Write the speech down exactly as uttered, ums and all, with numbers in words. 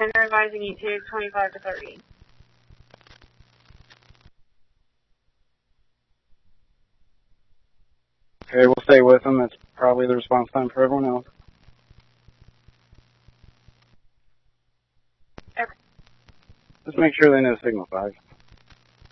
They're advising you to twenty-five to thirty. Okay, we'll stay with them. That's probably the response time for everyone else. Okay. Just make sure they know Signal five.